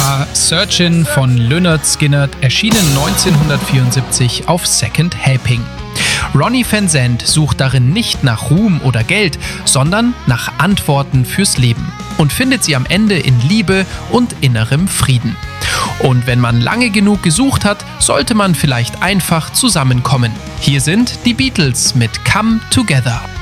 war Searchin' von Lynyrd Skynyrd, erschienen 1974 auf Second Helping. Ronnie Van Zant sucht darin nicht nach Ruhm oder Geld, sondern nach Antworten fürs Leben und findet sie am Ende in Liebe und innerem Frieden. Und wenn man lange genug gesucht hat, sollte man vielleicht einfach zusammenkommen. Hier sind die Beatles mit Come Together.